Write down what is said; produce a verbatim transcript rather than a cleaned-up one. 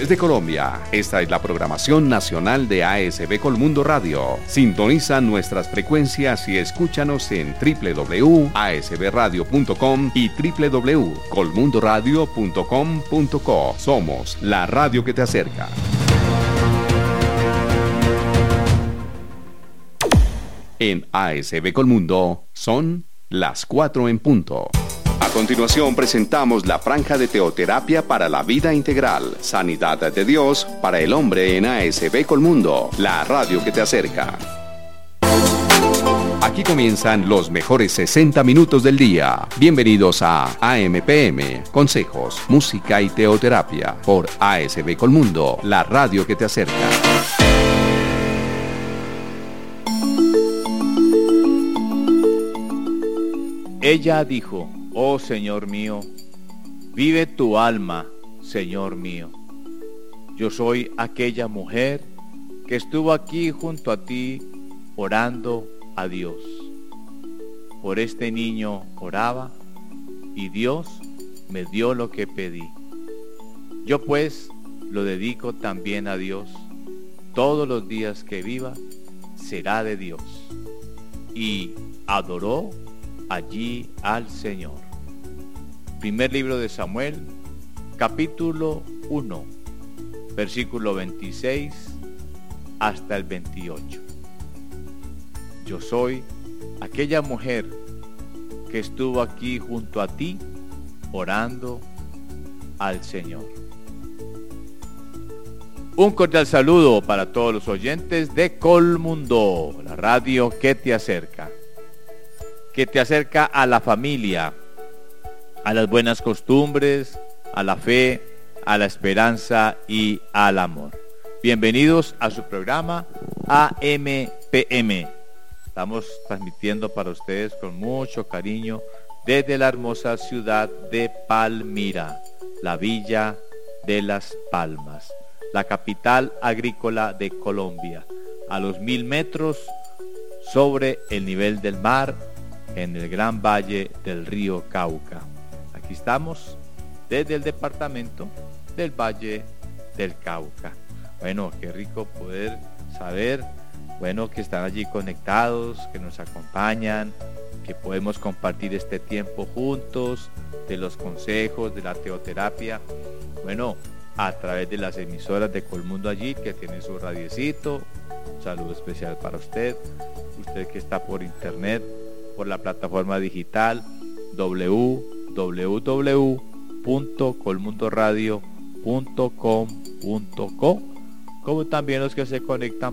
Desde Colombia, esta es la programación nacional de A S B Colmundo Radio. Sintoniza nuestras frecuencias y escúchanos en doble u doble u doble u punto a s b radio punto com y doble u doble u doble u punto colmundo radio punto com punto co. Somos la radio que te acerca. En A S B Colmundo son las cuatro en punto. A continuación presentamos la franja de teoterapia para la vida integral, sanidad de Dios para el hombre en A S B Colmundo, la radio que te acerca. Aquí comienzan los mejores sesenta minutos del día. Bienvenidos a A M P M, consejos, música y teoterapia por A S B Colmundo, la radio que te acerca. Ella dijo: oh Señor mío, vive tu alma, Señor mío. Yo soy aquella mujer que estuvo aquí junto a ti orando a Dios. Por este niño oraba y Dios me dio lo que pedí. Yo pues lo dedico también a Dios. Todos los días que viva será de Dios. Y adoró allí al Señor. Primer libro de Samuel, capítulo uno, versículo veintiséis hasta el veintiocho. Yo soy aquella mujer que estuvo aquí junto a ti orando al Señor. Un cordial saludo para todos los oyentes de Colmundo, la radio que te acerca. que te acerca a la familia, a las buenas costumbres, a la fe, a la esperanza y al amor. Bienvenidos a su programa A M P M. Estamos transmitiendo para ustedes con mucho cariño desde la hermosa ciudad de Palmira, la Villa de las Palmas, la capital agrícola de Colombia, a los mil metros sobre el nivel del mar, en el gran valle del río Cauca. Aquí estamos desde el departamento del Valle del Cauca. Bueno, qué rico poder saber, bueno, que están allí conectados, que nos acompañan, que podemos compartir este tiempo juntos, de los consejos, de la teoterapia, bueno, a través de las emisoras de Colmundo allí, que tiene su radiecito. Un saludo especial para usted, usted que está por internet, por la plataforma digital doble u doble u doble u punto colmundo radio punto com punto co, como también los que se conectan